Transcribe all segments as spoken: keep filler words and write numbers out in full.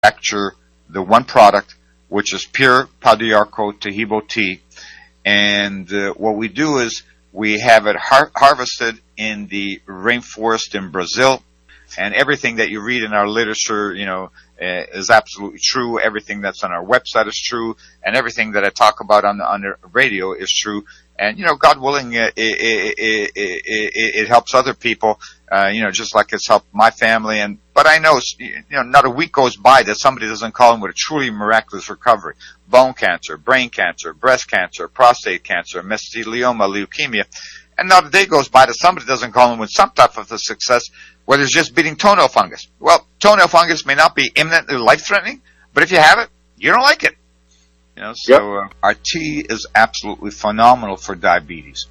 manufacture the one product, which is pure Pau d'Arco Tahibo tea. And uh, what we do is we have it har- harvested in the rainforest in Brazil. And everything that you read in our literature, you know, uh, is absolutely true. Everything that's on our website is true. And everything that I talk about on the, on the radio is true. And, you know, God willing, it, it, it, it, it helps other people, uh, you know, just like it's helped my family. And, but I know, you know, not a week goes by that somebody doesn't call in with a truly miraculous recovery. Bone cancer, brain cancer, breast cancer, prostate cancer, mesothelioma, leukemia. And not a day goes by that somebody doesn't call in with some type of a success, whether it's just beating toenail fungus. Well, toenail fungus may not be imminently life-threatening, but if you have it, you don't like it. You know, so uh, our tea is absolutely phenomenal for diabetes.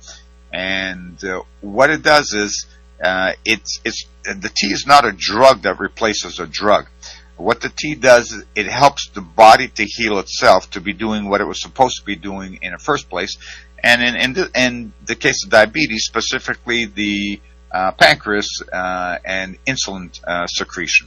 And uh, what it does is, uh, it's, it's, the tea is not a drug that replaces a drug. What the tea does is it helps the body to heal itself, to be doing what it was supposed to be doing in the first place. And in, in, the, in the case of diabetes, specifically the uh, pancreas uh, and insulin uh, secretion.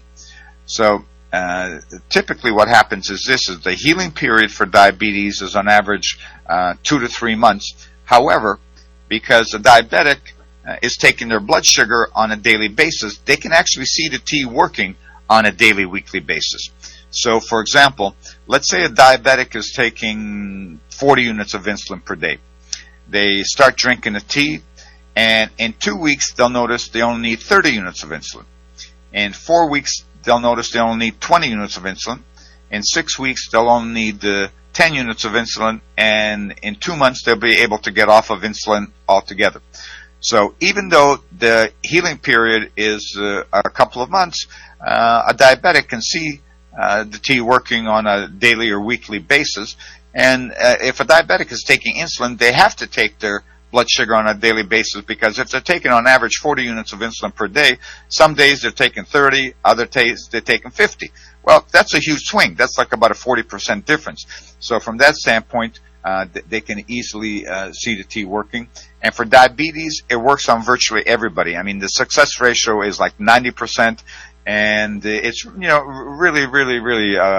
So uh, typically what happens is this, is the healing period for diabetes is on average uh, two to three months. However, because a diabetic uh, is taking their blood sugar on a daily basis, they can actually see the tea working on a daily, weekly basis. So, for example, let's say a diabetic is taking forty units of insulin per day. They start drinking the tea, and in two weeks, they'll notice they only need thirty units of insulin. In four weeks, they'll notice they only need twenty units of insulin. In six weeks, they'll only need uh, ten units of insulin, and in two months, they'll be able to get off of insulin altogether. So even though the healing period is uh, a couple of months, uh, a diabetic can see uh, the tea working on a daily or weekly basis. And uh, if a diabetic is taking insulin, they have to take their blood sugar on a daily basis, because if they're taking on average forty units of insulin per day, some days they're taking thirty, other days they're taking fifty. Well, that's a huge swing. That's like about a forty percent difference. So from that standpoint, uh, they can easily uh, see the tea working. And for diabetes, it works on virtually everybody. I mean, the success ratio is like ninety percent. And it's, you know, really, really, really uh,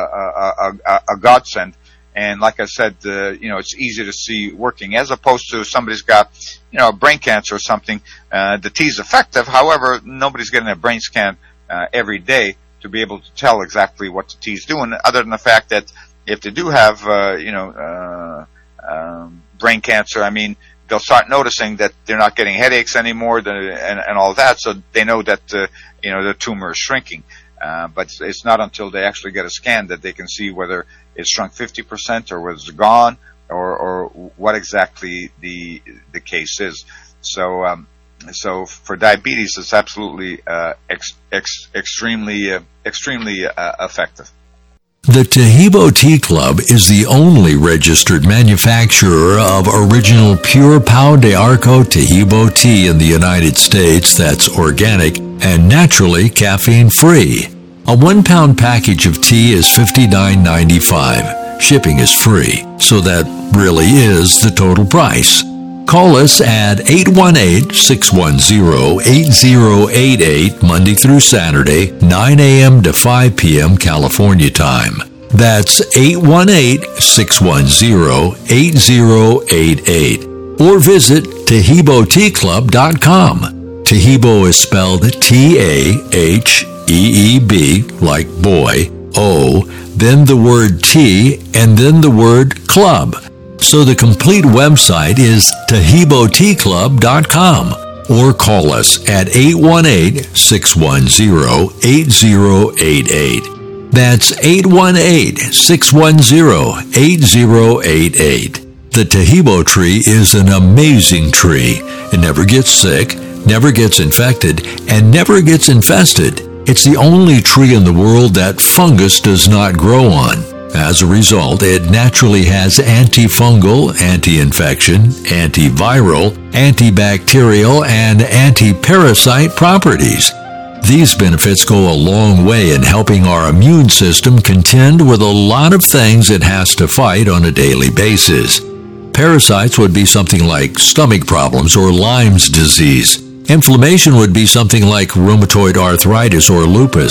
a, a, a godsend. And like I said, uh, you know, it's easy to see working, as opposed to somebody's got, you know, brain cancer or something. Uh, the tea's effective. However, nobody's getting a brain scan uh, every day to be able to tell exactly what the tea's doing, other than the fact that if they do have, uh, you know, uh, um, brain cancer, I mean, they'll start noticing that they're not getting headaches anymore, and, and all that, so they know that, uh, you know, the tumor is shrinking. Uh, but it's not until they actually get a scan that they can see whether it's shrunk fifty percent or whether it's gone, or, or what exactly the the case is. So, um, so for diabetes, it's absolutely uh, ex, ex, extremely, uh, extremely uh, effective. The Tahibo Tea Club is the only registered manufacturer of original pure Pau d'Arco Tahibo tea in the United States that's organic and naturally caffeine-free. A one-pound package of tea is fifty-nine ninety-five. Shipping is free, so that really is the total price. Call us at eight one eight, six one zero, eight zero eight eight Monday through Saturday, nine a.m. to five p.m. California time. That's eight one eight, six one zero, eight zero eight eight. Or visit tahibo tea club dot com. Tahibo is spelled T A H E E B, like boy, O, then the word tea, and then the word club. So the complete website is tahibo tea club dot com, or call us at eight one eight, six one zero, eight zero eight eight. That's eight one eight, six one zero, eight zero eight eight. The Tahibo tree is an amazing tree. It never gets sick, never gets infected, and never gets infested. It's the only tree in the world that fungus does not grow on. As a result, it naturally has antifungal, anti-infection, antiviral, antibacterial, and anti-parasite properties. These benefits go a long way in helping our immune system contend with a lot of things it has to fight on a daily basis. Parasites would be something like stomach problems or Lyme's disease. Inflammation would be something like rheumatoid arthritis or lupus.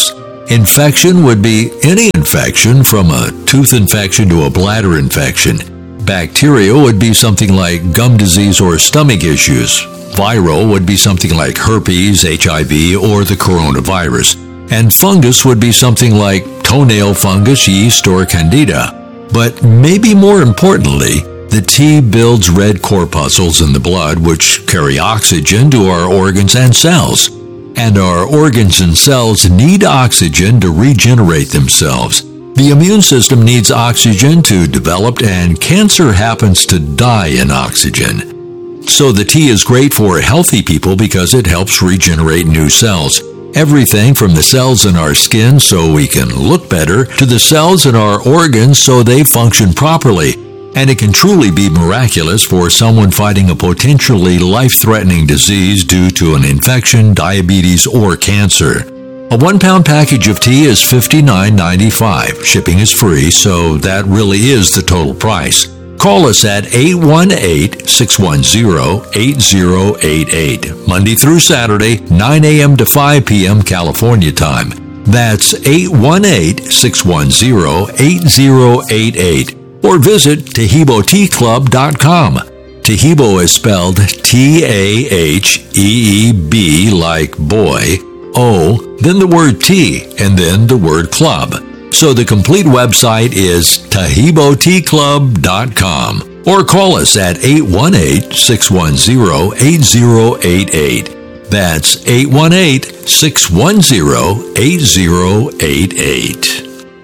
Infection would be any infection from a tooth infection to a bladder infection. Bacterial would be something like gum disease or stomach issues. Viral would be something like herpes, H I V, or the coronavirus. And fungus would be something like toenail fungus, yeast, or candida. But maybe more importantly, the tea builds red corpuscles in the blood which carry oxygen to our organs and cells. And our organs and cells need oxygen to regenerate themselves. The immune system needs oxygen to develop, and cancer happens to die in oxygen. So the tea is great for healthy people because it helps regenerate new cells. Everything from the cells in our skin so we can look better to the cells in our organs so they function properly. And it can truly be miraculous for someone fighting a potentially life-threatening disease due to an infection, diabetes, or cancer. A one-pound package of tea is fifty-nine ninety-five. Shipping is free, so that really is the total price. Call us at eight one eight, six one zero, eight zero eight eight, Monday through Saturday, nine a.m. to five p.m. California time. That's eight one eight, six one zero, eight zero eight eight. Or visit Taheebo Tea Club dot com. Taheebo is spelled T A H E E B like boy, O, then the word tea, and then the word club. So the complete website is Taheebo Tea Club dot com. Or call us at eight one eight, six one zero, eight zero eight eight. That's eight one eight, six one zero, eight zero eight eight.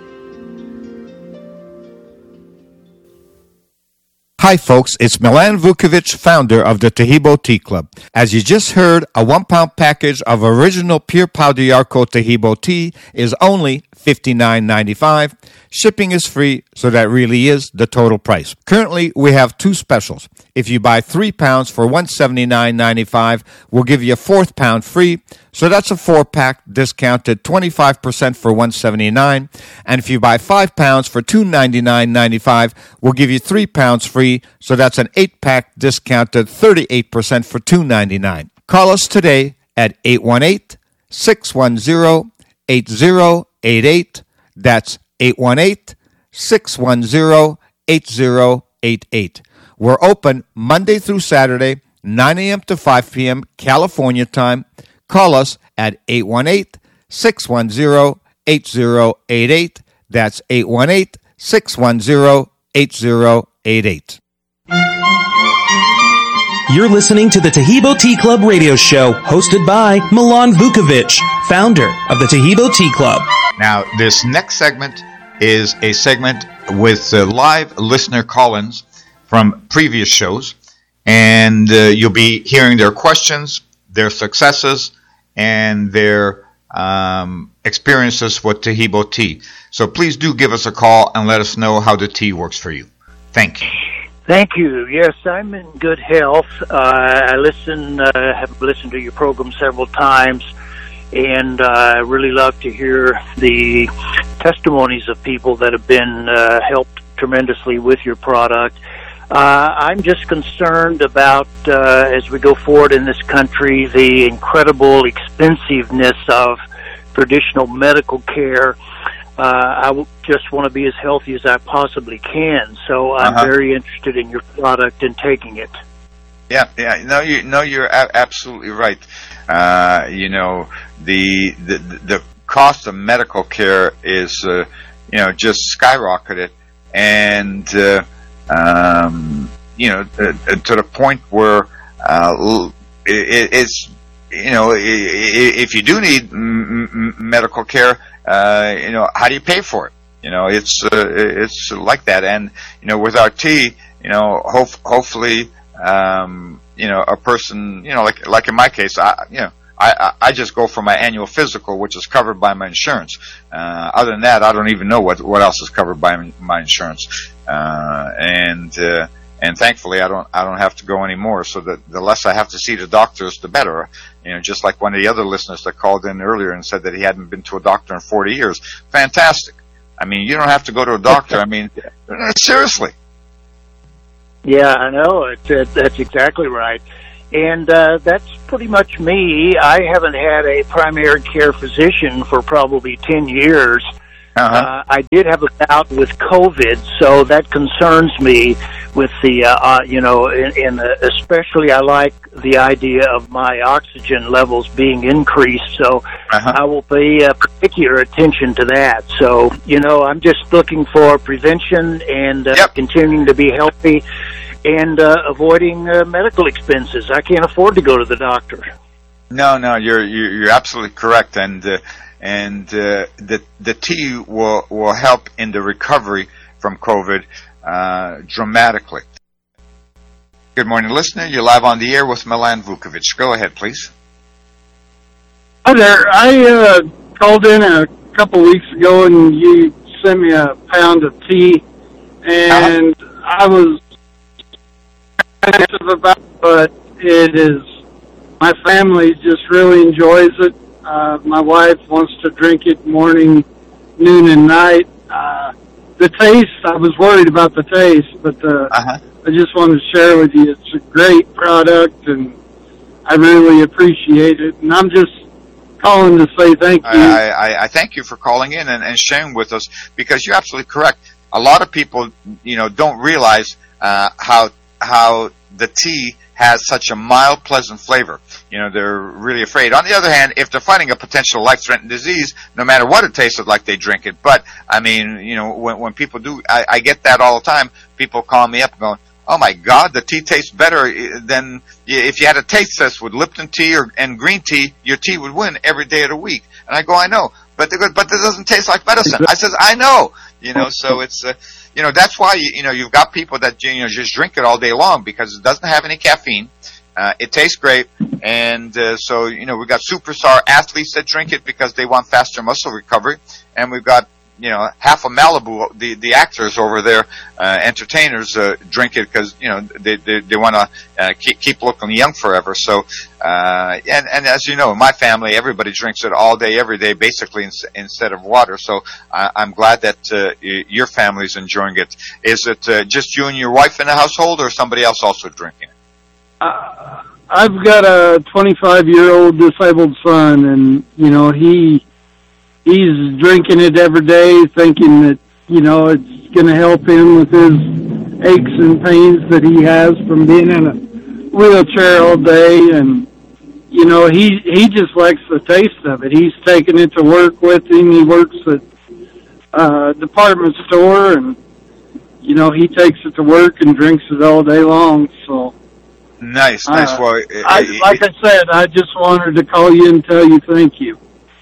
Hi folks, it's Milan Vukovic, founder of the Taheebo Tea Club. As you just heard, a one-pound package of original pure Pau d'Arco Taheebo tea is only fifty-nine ninety-five. Shipping is free, so that really is the total price. Currently, we have two specials. If you buy three pounds for one hundred seventy-nine ninety-five, we'll give you a fourth pound free. So that's a four-pack discounted twenty-five percent for one hundred seventy-nine dollars. And if you buy five pounds for two hundred ninety-nine ninety-five, we'll give you three pounds free. So that's an eight-pack discounted thirty-eight percent for two hundred ninety-nine dollars. Call us today at eight one eight, six one zero, eight zero eight eight. That's eight one eight, six one zero, eight zero eight eight. We're open Monday through Saturday, nine a.m. to five p.m. California time. Call us at eight one eight, six one zero, eight zero eight eight. That's eight one eight, six one zero, eight zero eight eight. You're listening to the Taheebo Tea Club radio show, hosted by Milan Vukovic, founder of the Taheebo Tea Club. Now, this next segment is a segment with uh, live listener call-ins from previous shows, and uh, you'll be hearing their questions, their successes, and their um, experiences with Taheebo tea. So please do give us a call and let us know how the tea works for you. Thank you. Thank you. Yes, I'm in good health. Uh, I listen, uh, have listened to your program several times, and uh, I really love to hear the testimonies of people that have been uh, helped tremendously with your product. Uh, I'm just concerned about, uh, as we go forward in this country, the incredible expensiveness of traditional medical care. Uh, I w- just want to be as healthy as I possibly can, so I'm uh-huh. very interested in your product and taking it. Yeah, yeah, no, you, no, you're a- absolutely right. Uh, you know, the, the the cost of medical care is, uh, you know, just skyrocketed, and uh, um, you know, uh, to the point where uh, it, it's, you know, if you do need m- medical care. Uh, you know, how do you pay for it? You know, it's uh, it's like that, and you know, with our tea, you know, hope, hopefully, um, you know, a person, you know, like like in my case, I, you know, I I just go for my annual physical, which is covered by my insurance. Uh, other than that, I don't even know what what else is covered by my insurance, uh, and uh, and thankfully, I don't I don't have to go anymore. So that the less I have to see the doctors, the better. You know, just like one of the other listeners that called in earlier and said that he hadn't been to a doctor in forty years. Fantastic. I mean, you don't have to go to a doctor. I mean, seriously. Yeah, I know. It, it, that's exactly right. And uh, that's pretty much me. I haven't had a primary care physician for probably ten years. Uh-huh. Uh, I did have a bout with COVID, so that concerns me with the, uh, uh, you know, and, and uh, especially I like the idea of my oxygen levels being increased, so Uh-huh. I will pay uh, particular attention to that. So, you know, I'm just looking for prevention and uh, Yep. continuing to be healthy and uh, avoiding uh, medical expenses. I can't afford to go to the doctor. No, no, you're you're, you're absolutely correct, and uh, and uh, the the tea will will help in the recovery from COVID uh, dramatically. Good morning, listener. You're live on the air with Milan Vukovic. Go ahead, please. Hi there. I uh, called in a couple weeks ago, and you sent me a pound of tea, and uh-huh. I was about it, but it is, my family just really enjoys it. Uh, my wife wants to drink it morning, noon, and night. Uh, the taste, I was worried about the taste, but uh, Uh-huh. I just wanted to share with you, it's a great product, and I really appreciate it. And I'm just calling to say thank you. I, I, I thank you for calling in and, and sharing with us, because you're absolutely correct. A lot of people, you know, don't realize uh, how how the tea has such a mild, pleasant flavor. You know, they're really afraid. On the other hand, if they're fighting a potential life-threatening disease, no matter what it tasted like, they drink it. But, I mean, you know, when, when people do, I, I get that all the time. People call me up going, oh my God, the tea tastes better than, if you had a taste test with Lipton tea or, and green tea, your tea would win every day of the week. And I go, I know. But they go, but it doesn't taste like medicine. I says, I know. You know, so it's, uh, you know, that's why, you, you know, you've got people that, you know, just drink it all day long because it doesn't have any caffeine. Uh, it tastes great. And, uh, so, you know, we've got superstar athletes that drink it because they want faster muscle recovery. And we've got, you know, half of Malibu, the, the actors over there, uh, entertainers, uh, drink it because, you know, they, they, they want to, uh, keep, keep looking young forever. So, uh, and, and as you know, in my family, everybody drinks it all day, every day, basically in, instead of water. So, I, I'm glad that, uh, your family's enjoying it. Is it, uh, just you and your wife in the household or somebody else also drinking it? Uh, I've got a twenty-five-year-old disabled son, and, you know, he, he's drinking it every day thinking that, you know, it's going to help him with his aches and pains that he has from being in a wheelchair all day. And, you know, he, he just likes the taste of it. He's taking it to work with him. He works at a department store, and, you know, he takes it to work and drinks it all day long. So nice, nice. Uh, well, I, like I said, I just wanted to call you and tell you thank you.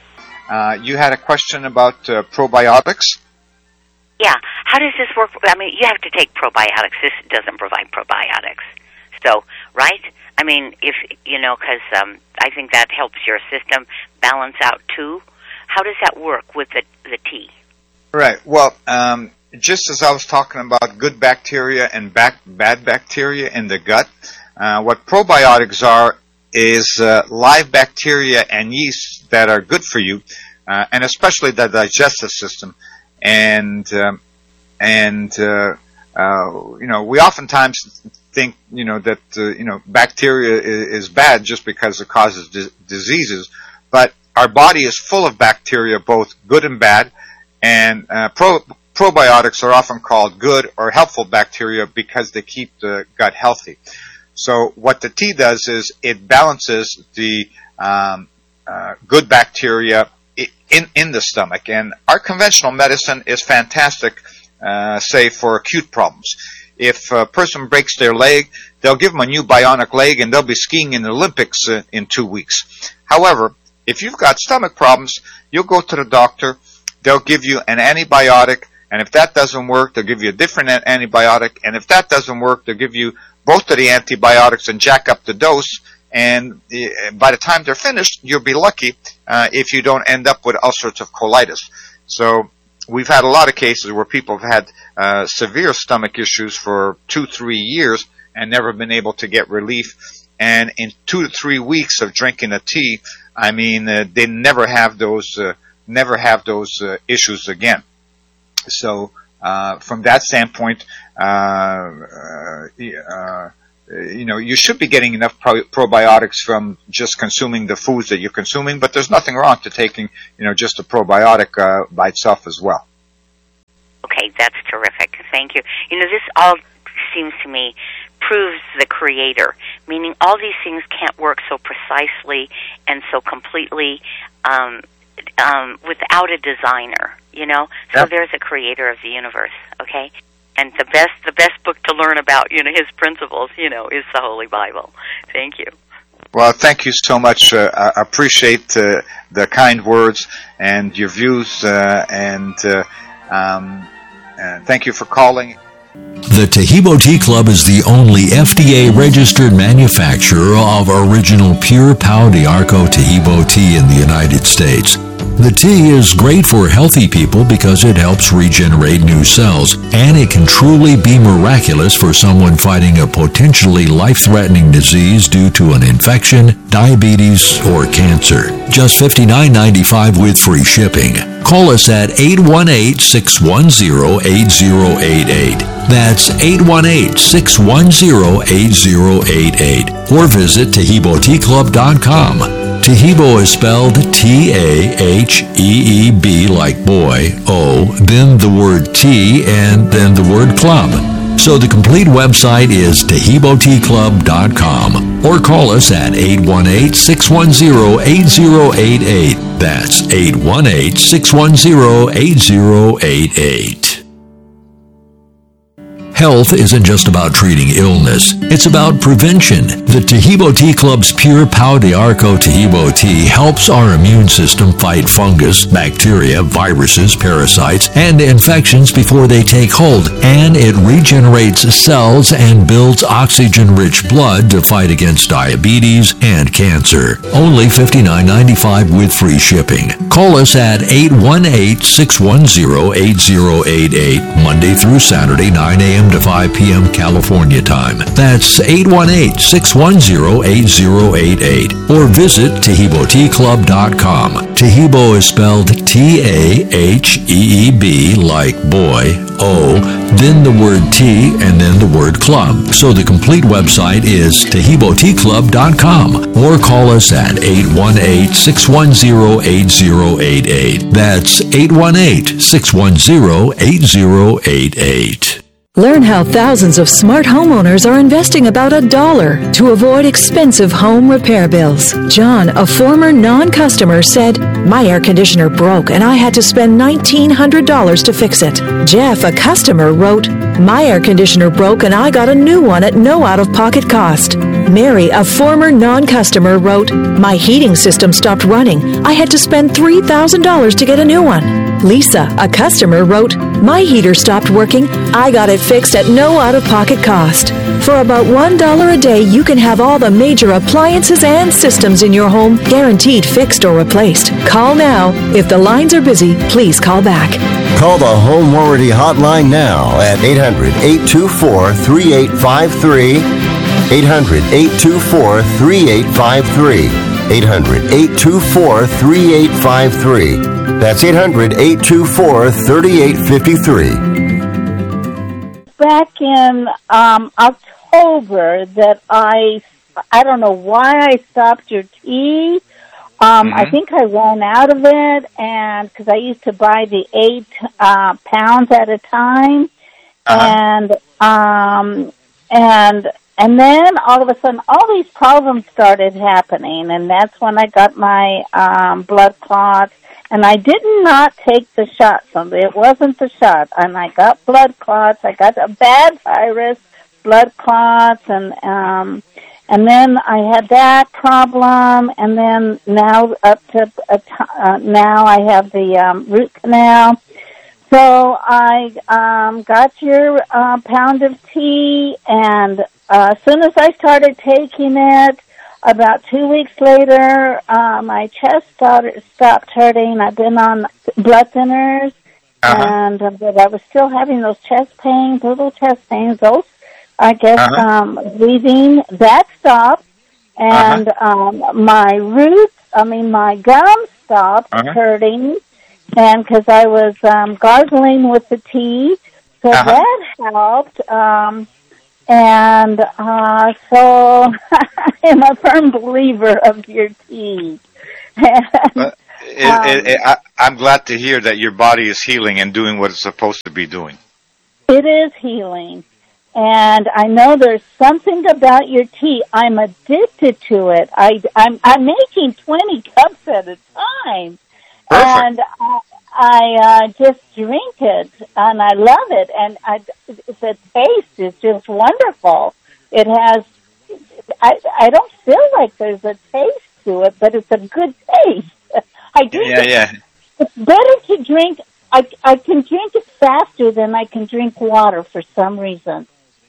Uh, you had a question about uh, probiotics? Yeah. How does this work? I mean, you have to take probiotics. This doesn't provide probiotics. So, right? I mean, if, you know, because um, I think that helps your system balance out, too. How does that work with the, the tea? Right. Well, um, just as I was talking about good bacteria and back, bad bacteria in the gut, uh, what probiotics are is uh, live bacteria and yeast that are good for you, uh, and especially the digestive system. And um, and uh, uh, you know, we oftentimes think, you know, that uh, you know, bacteria is, is bad just because it causes di- diseases, but our body is full of bacteria, both good and bad. And uh, pro- probiotics are often called good or helpful bacteria because they keep the gut healthy. So what the tea does is it balances the um, uh, good bacteria in in the stomach. And our conventional medicine is fantastic, uh, say, for acute problems. If a person breaks their leg, they'll give them a new bionic leg and they'll be skiing in the Olympics uh, in two weeks. However, if you've got stomach problems, you'll go to the doctor, they'll give you an antibiotic, and if that doesn't work, they'll give you a different antibiotic, and if that doesn't work, they'll give you both of the antibiotics and jack up the dose, and by the time they're finished, you'll be lucky uh, if you don't end up with all sorts of colitis. So we've had a lot of cases where people have had uh, severe stomach issues for two, three years and never been able to get relief. And in two to three weeks of drinking a tea, I mean, uh, they never have those, uh, never have those uh, issues again. So uh, from that standpoint, uh, uh, uh, you know, you should be getting enough pro- probiotics from just consuming the foods that you're consuming, but there's nothing wrong to taking, you know, just a probiotic uh, by itself as well. Okay, that's terrific. Thank you. You know, this all seems to me proves the creator, meaning all these things can't work so precisely and so completely um, um, without a designer, you know? So Yep. there's a creator of the universe, okay? And the best the best book to learn about, you know, his principles, you know, is the Holy Bible. Thank you. Well, thank you so much. Uh, I appreciate uh, the kind words and your views, uh, and uh, um, uh, thank you for calling. The Taheebo Tea Club is the only F D A-registered manufacturer of original pure Pau d'Arco Taheebo tea in the United States. The tea is great for healthy people because it helps regenerate new cells, and it can truly be miraculous for someone fighting a potentially life-threatening disease due to an infection, diabetes, or cancer. Just fifty-nine ninety-five with free shipping. Call us at eight one eight, six one zero, eight zero eight eight. That's eight one eight, six one zero, eight zero eight eight. Or visit Taheebo Tea Club dot com. Taheebo is spelled T A H E E B like boy, O, then the word tea, and then the word club. So the complete website is Taheebo Tea Club dot com. Or call us at eight one eight, six one zero, eight zero eight eight. That's eight one eight, six one zero, eight zero eight eight. Health isn't just about treating illness, it's about prevention. The Taheebo Tea Club's Pure Pau d'Arco Taheebo tea helps our immune system fight fungus, bacteria, viruses, parasites, and infections before they take hold, and it regenerates cells and builds oxygen-rich blood to fight against diabetes and cancer. Only fifty-nine ninety-five with free shipping. Call us at eight one eight, six one zero, eight zero eight eight, Monday through Saturday, nine a.m. to five p.m. California time. That's eight one eight, six one zero, eight zero eight eight. Or visit Taheebo Tea Club dot com. Taheebo is spelled T A H E E B like boy, O, then the word tea, and then the word club. So the complete website is Taheebo Tea Club dot com. Or call us at eight one eight, six one zero, eight zero eight eight. That's eight one eight, six one zero, eight zero eight eight. Learn how thousands of smart homeowners are investing about a dollar to avoid expensive home repair bills. John, a former non-customer, said, "My air conditioner broke and I had to spend nineteen hundred dollars to fix it." Jeff, a customer, wrote, "My air conditioner broke and I got a new one at no out-of-pocket cost." Mary, a former non-customer, wrote, "My heating system stopped running. I had to spend three thousand dollars to get a new one." Lisa, a customer, wrote, "My heater stopped working. I got it fixed at no out-of-pocket cost." For about one dollar a day, you can have all the major appliances and systems in your home guaranteed fixed or replaced. Call now. If the lines are busy, please call back. Call the Home Warranty Hotline now at eight hundred, eight two four, three eight five three. eight hundred, eight two four, three eight five three. eight hundred, eight two four, three eight five three. That's eight hundred, eight two four, three eight five three. Back in um, October that I, I don't know why I stopped your tea. Um, Mm-hmm. I think I ran out of it, and because I used to buy the eight uh, pounds at a time, Uh-huh. and um, and and then all of a sudden, all these problems started happening, and that's when I got my um, blood clots. And I did not take the shot. So it wasn't the shot. And I got blood clots. I got a bad virus, blood clots, and um, and then I had that problem. And then now up to a t- uh, now I have the um, root canal. So I um, got your uh, pound of tea, and uh, as soon as I started taking it, about two weeks later, uh, my chest started, stopped hurting. I've been on blood thinners, uh-huh. and uh, but I was still having those chest pains, little chest pains. Those, I guess, uh-huh. um, breathing, that stopped. And uh-huh. um, my roots, I mean, my gums stopped uh-huh. hurting, and because I was um, gargling with the tea, so uh-huh. that helped. Um, And uh, so I'm a firm believer of your tea. And, uh, it, um, it, it, I, I'm glad to hear that your body is healing and doing what it's supposed to be doing. It is healing. And I know there's something about your tea. I'm addicted to it. I, I'm, I'm making twenty cups at a time. Perfect. And I, I uh, just drink it, and I love it. And I, the taste is just wonderful. It has, I, I don't feel like there's a taste to it, but it's a good taste. I drink yeah, it. yeah. It's better to drink, I, I can drink it faster than I can drink water for some reason.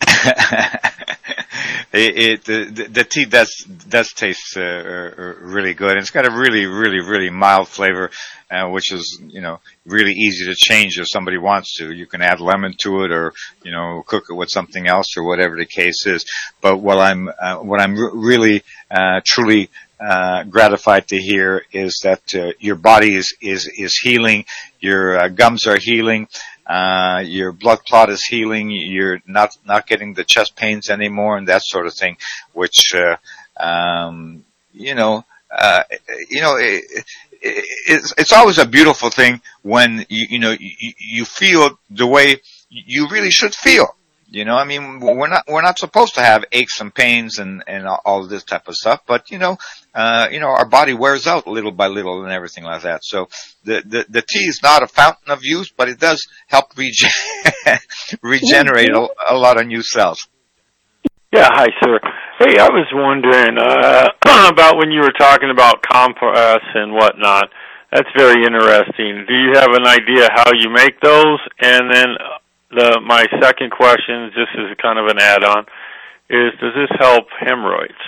it, it the, the tea does does taste uh, really good, and it's got a really really really mild flavor, uh, which is you know really easy to change if somebody wants to. You can add lemon to it, or you know cook it with something else, or whatever the case is. But what I'm uh, what I'm re- really uh, truly uh, gratified to hear is that uh, your body is is is healing, your uh, gums are healing. Uh, your blood clot is healing, you're not, not getting the chest pains anymore and that sort of thing, which, uh, um, you know, uh, you know, it, it, it's, it's always a beautiful thing when you, you know, you, you feel the way you really should feel. You know, I mean, we're not, we're not supposed to have aches and pains and, and all of this type of stuff, but, you know, uh, you know, our body wears out little by little and everything like that. So the, the, the tea is not a fountain of youth, but it does help regen- regenerate a, a lot of new cells. Yeah, hi, sir. Hey, I was wondering, uh, about when you were talking about compress and whatnot. That's very interesting. Do you have an idea how you make those? And then, The, my second question, just as a kind of an add-on, is does this help hemorrhoids?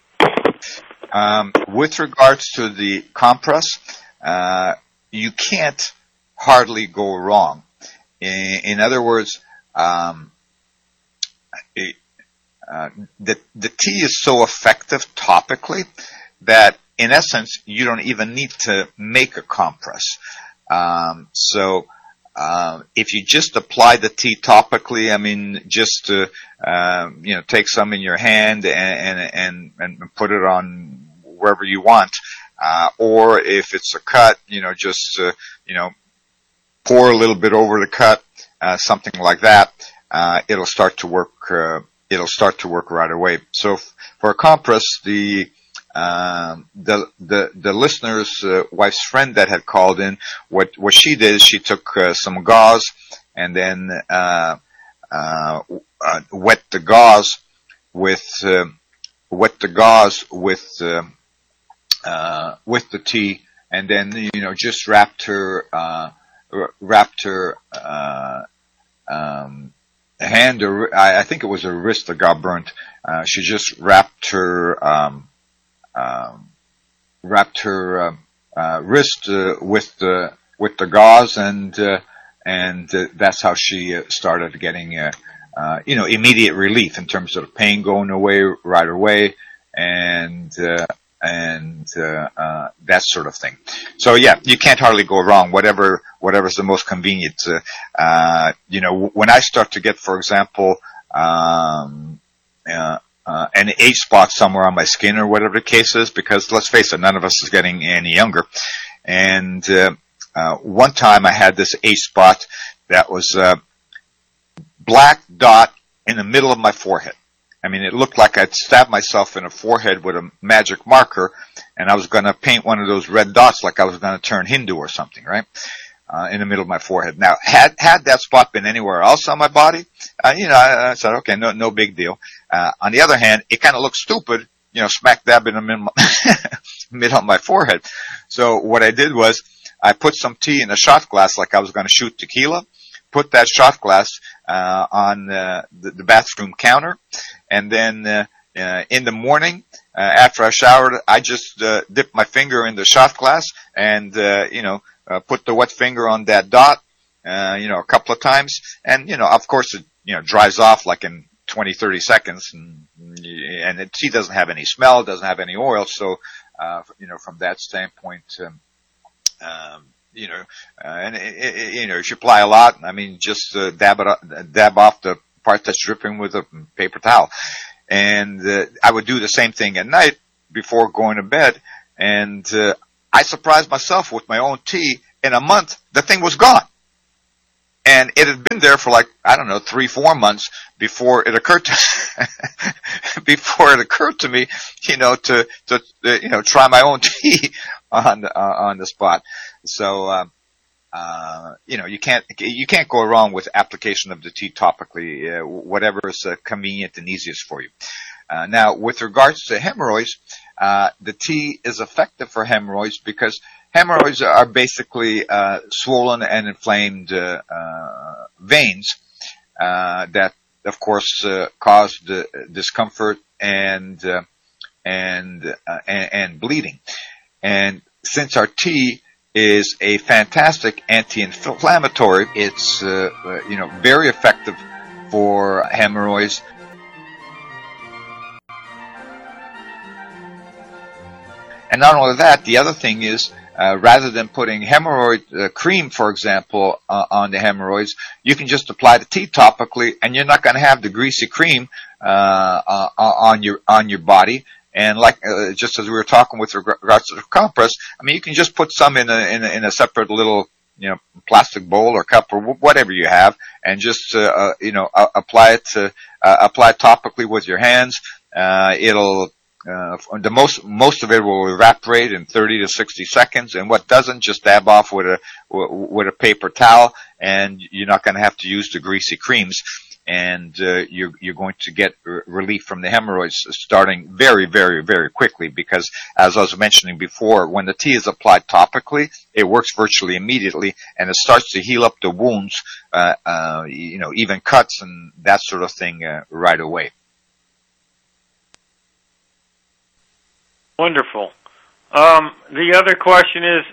Um, with regards to the compress, uh, you can't hardly go wrong. In, in other words, um, it, uh, the, the tea is so effective topically that, in essence, you don't even need to make a compress. Um, so, Uh, if you just apply the tea topically, I mean, just, uh, um, you know, take some in your hand and, and, and, and put it on wherever you want. Uh, or if it's a cut, you know, just, uh, you know, pour a little bit over the cut, uh, something like that. Uh, it'll start to work, uh, it'll start to work right away. So f- for a compress, the, Um, the, the, the listener's uh, wife's friend that had called in, what, what she did is she took uh, some gauze and then, uh, uh, uh, wet the gauze with, uh, wet the gauze with, uh, uh, with the tea and then, you know, just wrapped her, uh, wrapped her, uh, um, hand or, I, I think it was her wrist that got burnt. Uh, she just wrapped her, um, Um, wrapped her uh, uh, wrist uh, with the with the gauze, and uh, and uh, that's how she uh, started getting uh, uh, you know immediate relief in terms of pain going away right away, and uh, and uh, uh, that sort of thing. So yeah, you can't hardly go wrong. Whatever whatever's the most convenient. Uh, uh, you know, when I start to get, for example, um, uh, Uh, an age spot somewhere on my skin or whatever the case is, because let's face it, none of us is getting any younger. And, uh, uh, one time I had this age spot that was a black dot in the middle of my forehead. I mean, it looked like I'd stabbed myself in the forehead with a magic marker, and I was going to paint one of those red dots like I was going to turn Hindu or something, right? Uh, in the middle of my forehead. Now, had, had that spot been anywhere else on my body, uh, you know, I, I said, okay, no, no big deal. Uh, on the other hand, it kind of looks stupid, you know, smack dab in the middle, middle of my forehead. So what I did was I put some tea in a shot glass like I was going to shoot tequila, put that shot glass, uh, on, uh, the, the bathroom counter. And then, uh, uh, in the morning, uh, after I showered, I just, uh, dipped my finger in the shot glass and, uh, you know, Uh, put the wet finger on that dot, uh, you know, a couple of times. And, you know, of course it, you know, dries off like in twenty, thirty seconds. And, and the tea doesn't have any smell, doesn't have any oil. So, uh, you know, from that standpoint, um, um, you know, uh, and, it, it, you know, if you apply a lot, I mean, just, uh, dab it, dab off the part that's dripping with a paper towel. And uh, I would do the same thing at night before going to bed. And uh, I surprised myself with my own tea. In a month, the thing was gone. And it had been there for like, I don't know, three, four months before it occurred to, before it occurred to me, you know, to, to, uh, you know, try my own tea on, uh, on the spot. So, uh, uh, you know, you can't, you can't go wrong with application of the tea topically, uh, whatever is uh, convenient and easiest for you. Uh, now, with regards to hemorrhoids, uh, the tea is effective for hemorrhoids because hemorrhoids are basically uh, swollen and inflamed uh, uh, veins uh, that, of course, uh, cause the discomfort and uh, and, uh, and and bleeding. And since our tea is a fantastic anti-inflammatory, it's uh, uh, you know very effective for hemorrhoids. And not only that, the other thing is, uh, rather than putting hemorrhoid uh, cream, for example, uh, on the hemorrhoids, you can just apply the tea topically, and you're not going to have the greasy cream uh, uh, on your on your body. And like uh, just as we were talking with regards to the compress, I mean, you can just put some in a in a, in a separate little you know plastic bowl or cup or whatever you have, and just uh, uh, you know uh, apply it to, uh, apply it topically with your hands. Uh, it'll Uh, the most, most of it will evaporate in thirty to sixty seconds, and what doesn't, just dab off with a, with a paper towel, and you're not going to have to use the greasy creams, and, uh, you're, you're going to get r- relief from the hemorrhoids starting very, very, very quickly, because as I was mentioning before, when the tea is applied topically, it works virtually immediately, and it starts to heal up the wounds, uh, uh, you know, even cuts and that sort of thing, uh, right away. Wonderful. Um, the other question is,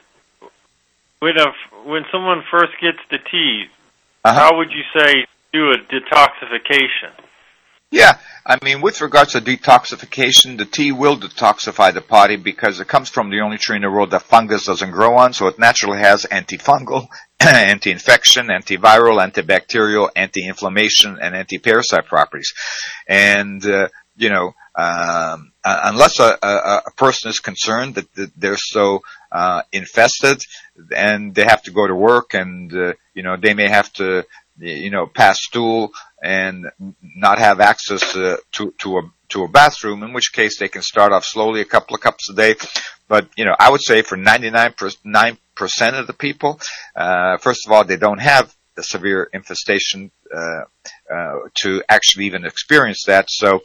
when a, when someone first gets the tea, uh-huh. how would you say do a detoxification? Yeah, I mean, with regards to detoxification, the tea will detoxify the body because it comes from the only tree in the world that fungus doesn't grow on, so it naturally has antifungal, anti-infection, antiviral, antibacterial, anti-inflammation, and anti-parasite properties. And, uh, you know, um, uh, unless a, a, a person is concerned that, that they're so uh, infested and they have to go to work and, uh, you know, they may have to, you know, pass stool and not have access uh, to, to a, to a bathroom, in which case they can start off slowly, a couple of cups a day. But, you know, I would say for ninety-nine percent of the people, uh, first of all, they don't have the severe infestation, uh, uh, to actually even experience that. So,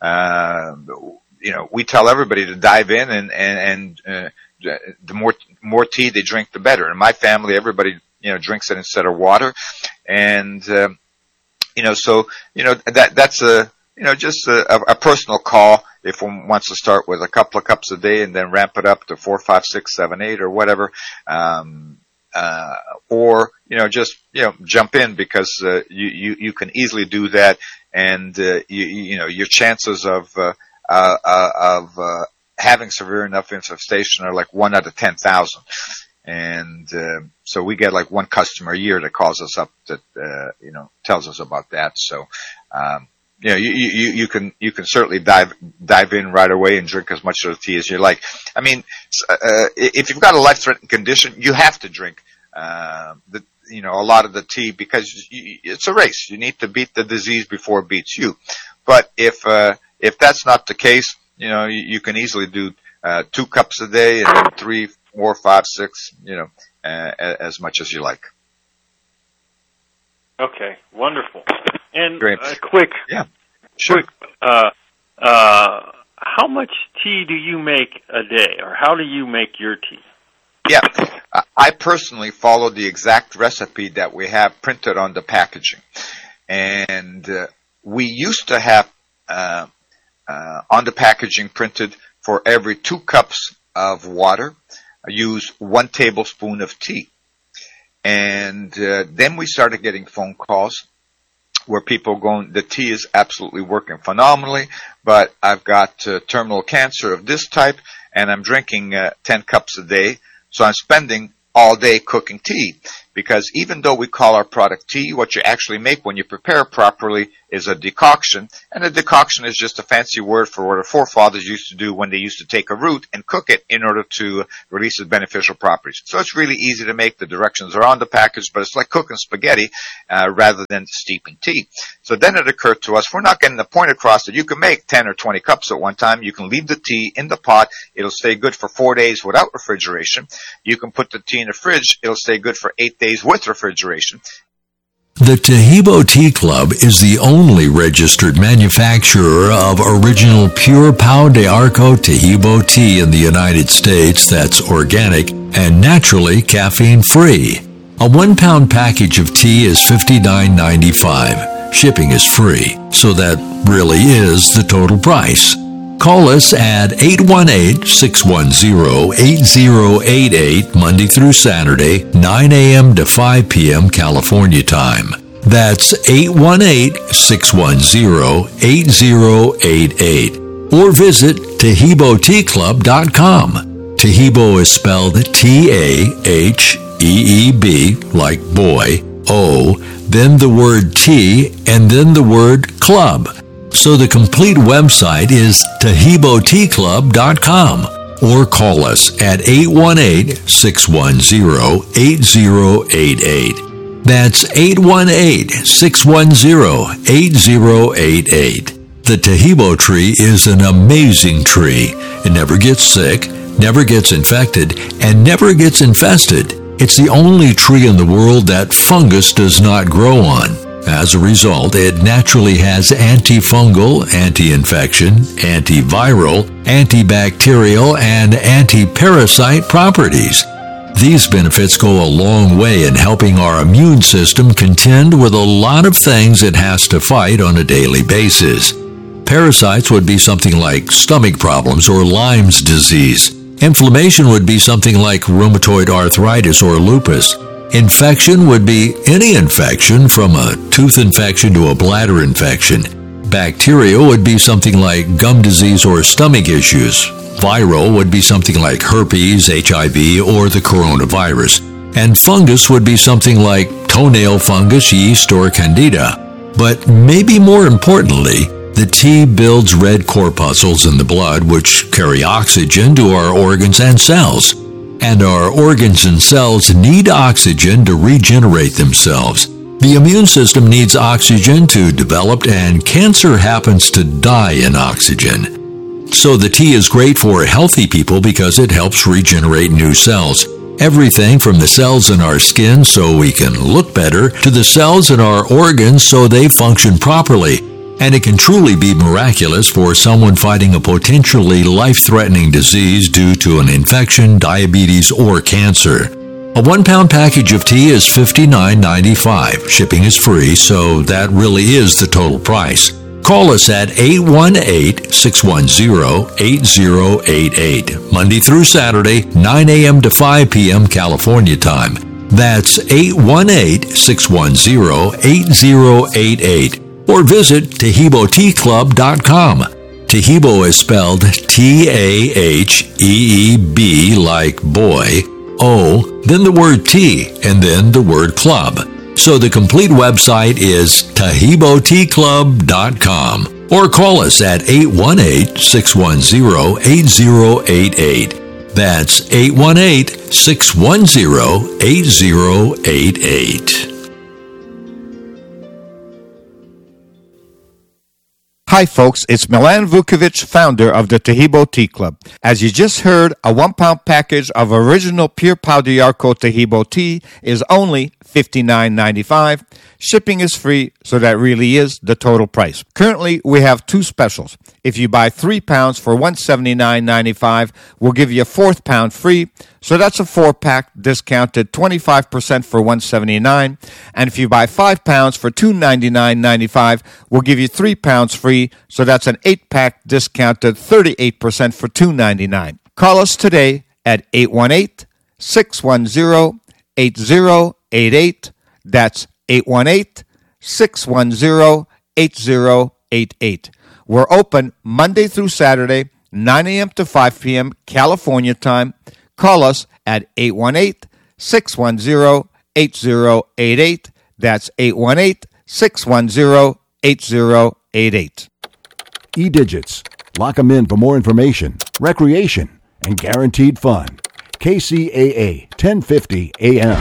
uh, you know, we tell everybody to dive in and, and, and, uh, the more, more tea they drink, the better. In my family, everybody, you know, drinks it instead of water. And, um, you know, so, you know, that, that's a, you know, just a, a personal call if one wants to start with a couple of cups a day and then ramp it up to four, five, six, seven, eight or whatever. Um, uh, or, you know, just, you know, jump in because, uh, you, you, you can easily do that. And, uh, you, you know, your chances of, uh, uh, uh of, uh, having severe enough infestation are like one out of ten thousand. And, uh, so we get like one customer a year that calls us up that, uh, you know, tells us about that. So, um, you know, you, you, you can, you can certainly dive, dive in right away and drink as much of the tea as you like. I mean, uh, if you've got a life-threatening condition, you have to drink, uh, the, you know, a lot of the tea because you, it's a race. You need to beat the disease before it beats you. But if, uh, if that's not the case, you know, you, you can easily do, uh, two cups a day and then three, four, five, six, you know, uh, as much as you like. Okay, wonderful. And Great. Uh, quick, yeah, sure. Quick, uh, uh, how much tea do you make a day, or how do you make your tea? Yeah, I personally follow the exact recipe that we have printed on the packaging, and uh, we used to have uh, uh, on the packaging printed for every two cups of water, use one tablespoon of tea. And uh, then we started getting phone calls where people going, the tea is absolutely working phenomenally, but I've got uh, terminal cancer of this type, and I'm drinking uh, ten cups a day, so I'm spending all day cooking tea. because even though we call our product tea, what you actually make when you prepare it properly is a decoction, and a decoction is just a fancy word for what our forefathers used to do when they used to take a root and cook it in order to release its beneficial properties. So it's really easy to make. The directions are on the package, but it's like cooking spaghetti uh, rather than steeping tea. So then it occurred to us, we're not getting the point across that you can make ten or twenty cups at one time. You can leave the tea in the pot. It'll stay good for four days without refrigeration. You can put the tea in the fridge. It'll stay good for eight days with refrigeration. The Taheebo Tea Club is the only registered manufacturer of original pure Pau de Arco Taheebo tea in the United States that's organic and naturally caffeine-free. A one-pound package of tea is fifty-nine ninety-five. Shipping is free, so that really is the total price. Call us at eight one eight, six one zero, eight zero eight eight Monday through Saturday, nine a.m. to five p.m. California time. That's eight one eight, six one zero, eight zero eight eight. Or visit Taheebo Tea Club dot com. Taheebo is spelled T A H E E B, like boy, O, then the word tea, and then the word club. So the complete website is Taheebo Tea Club dot com, or call us at eight one eight, six one zero, eight zero eight eight. That's eight one eight, six one zero, eight zero eight eight. The Taheebo tree is an amazing tree. It never gets sick, never gets infected, and never gets infested. It's the only tree in the world that fungus does not grow on. As a result, it naturally has antifungal, anti-infection, antiviral, antibacterial, and anti-parasite properties. These benefits go a long way in helping our immune system contend with a lot of things it has to fight on a daily basis. Parasites would be something like stomach problems or Lyme's disease. Inflammation would be something like rheumatoid arthritis or lupus. Infection would be any infection, from a tooth infection to a bladder infection. Bacteria would be something like gum disease or stomach issues. Viral would be something like herpes, H I V, or the coronavirus. And fungus would be something like toenail fungus, yeast, or candida. But maybe more importantly, the tea builds red corpuscles in the blood, which carry oxygen to our organs and cells. And our organs and cells need oxygen to regenerate themselves. The immune system needs oxygen to develop, and cancer happens to die in oxygen. So the tea is great for healthy people because it helps regenerate new cells. Everything from the cells in our skin so we can look better to the cells in our organs so they function properly. And it can truly be miraculous for someone fighting a potentially life-threatening disease due to an infection, diabetes, or cancer. A one-pound package of tea is fifty-nine ninety-five. Shipping is free, so that really is the total price. Call us at eight one eight, six one zero, eight zero eight eight, Monday through Saturday, nine a.m. to five p.m. California time. That's eight one eight, six one zero, eight zero eight eight. Or visit Taheebo Tea Club dot com. Taheebo is spelled T A H E E B, like boy, O, then the word tea, and then the word club. So the complete website is Taheebo Tea Club dot com. Or call us at eight one eight, six one zero, eight zero eight eight. That's eight one eight, six one zero, eight zero eight eight. Hi folks, it's Milan Vukovic, founder of the Taheebo Tea Club. As you just heard, a one-pound package of original pure Pau de Arco Taheebo tea is only fifty-nine ninety-five. Shipping is free, so that really is the total price. Currently, we have two specials. If you buy three pounds for one hundred seventy-nine ninety-five, we'll give you a fourth pound free. So that's a four-pack discounted twenty-five percent for one hundred seventy-nine dollars. And if you buy five pounds for two hundred ninety-nine ninety-five, we'll give you three pounds free. So that's an eight-pack discounted thirty-eight percent for two hundred ninety-nine dollars. Call us today at eight one eight, six one zero, eight zero eight eight. That's eight one eight, six one zero, eight zero eight eight. We're open Monday through Saturday, nine a.m. to five p.m. California time. Call us at eight one eight, six one zero, eight zero eight eight. That's eight one eight, six one zero, eight zero eight eight. E-Digits. Lock 'em in for more information, recreation, and guaranteed fun. K C A A, ten fifty A M.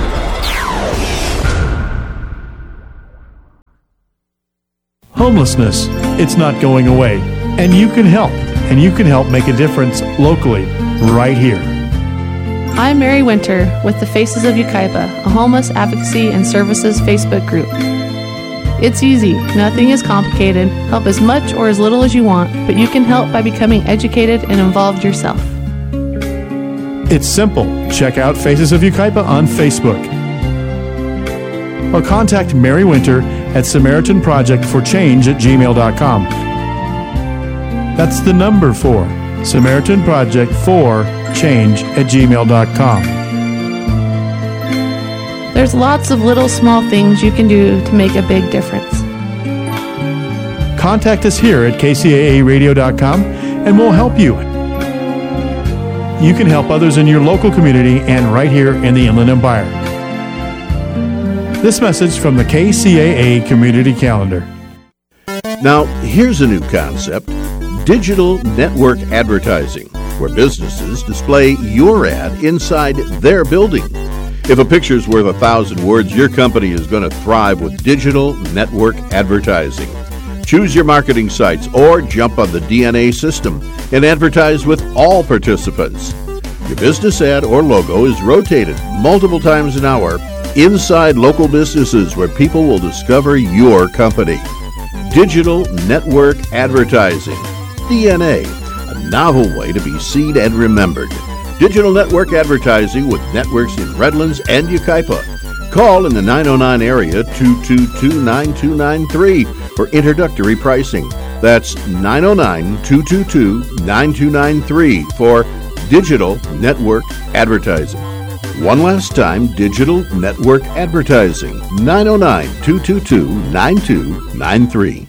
Homelessness, it's not going away. And you can help. And you can help make a difference locally, right here. I'm Mary Winter with the Faces of Yucaipa, a homeless advocacy and services Facebook group. It's easy. Nothing is complicated. Help as much or as little as you want, but you can help by becoming educated and involved yourself. It's simple. Check out Faces of Yucaipa on Facebook. Or contact Mary Winter at Samaritan Project for Change at gmail dot com. That's the number four, Samaritan Project for Change at gmail dot com. There's lots of little small things you can do to make a big difference. Contact us here at K C A A radio dot com and we'll help you. You can help others in your local community and right here in the Inland Empire. This message from the K C A A Community Calendar. Now, here's a new concept: digital network advertising, where businesses display your ad inside their building. If a picture's worth a thousand words, your company is going to thrive with digital network advertising. Choose your marketing sites or jump on the D N A system and advertise with all participants. Your business ad or logo is rotated multiple times an hour inside local businesses where people will discover your company. Digital network advertising, D N A, a novel way to be seen and remembered. Digital network advertising with networks in Redlands and Yucaipa. Call in the nine oh nine area two two two, nine two nine three for introductory pricing. That's nine oh nine, two two two, nine two nine three for digital network advertising. One last time, digital network advertising, nine oh nine, two two two, nine two nine three.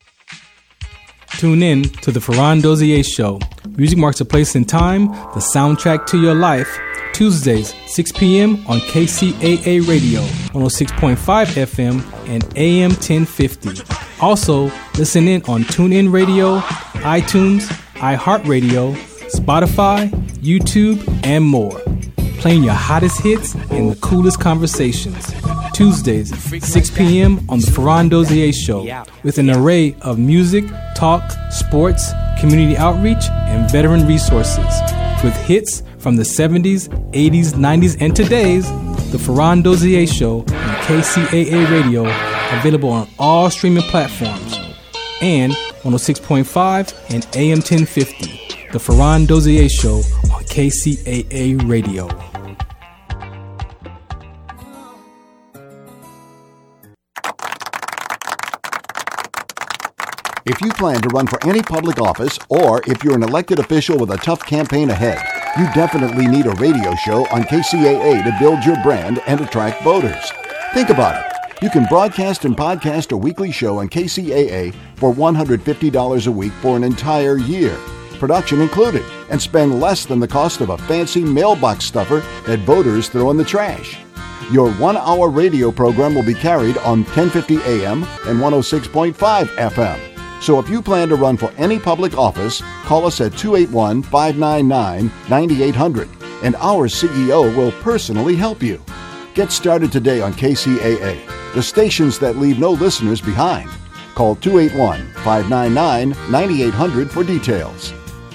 Tune in to the Ferran Dozier Show. Music marks a place in time, the soundtrack to your life. Tuesdays, six p.m. on K C A A Radio, one oh six point five F M and A M ten fifty. Also, listen in on TuneIn Radio, iTunes, iHeartRadio, Spotify, YouTube, and more. Playing your hottest hits and the coolest conversations. Tuesdays, six p.m. on the Ferran Dozier Show, with an array of music, talk, sports, community outreach, and veteran resources. With hits from the seventies, eighties, nineties, and today's, the Ferran Dozier Show on K C A A Radio, available on all streaming platforms, and one oh six point five and A M ten fifty, the Ferran Dozier Show on K C A A Radio. If you plan to run for any public office, or if you're an elected official with a tough campaign ahead, you definitely need a radio show on K C A A to build your brand and attract voters. Think about it. You can broadcast and podcast a weekly show on K C A A for one hundred fifty dollars a week for an entire year, production included, and spend less than the cost of a fancy mailbox stuffer that voters throw in the trash. Your one-hour radio program will be carried on ten fifty A M and one oh six point five F M. So if you plan to run for any public office, call us at two eight one, five nine nine, nine eight hundred, and our C E O will personally help you. Get started today on K C A A, the stations that leave no listeners behind. Call two eight one, five nine nine, nine eight hundred for details.